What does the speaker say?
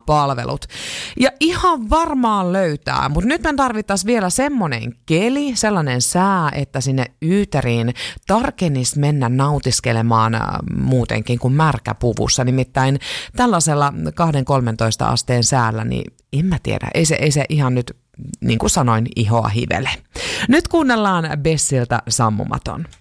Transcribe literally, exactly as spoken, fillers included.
matkapalvelut. Ja ihan varmaan löytää, mutta nyt me tarvittaisiin vielä semmoinen keli, sellainen sää, että sinne Yyteriin tarkenisi mennä nautiskelemaan muutenkin kuin märkäpuvussa. Nimittäin tällaisella kaksi kolmetoista asteen säällä, niin en mä tiedä, ei se, ei se ihan nyt, niin kuin sanoin, ihoa hivele. Nyt kuunnellaan Bessiltä Sammumaton.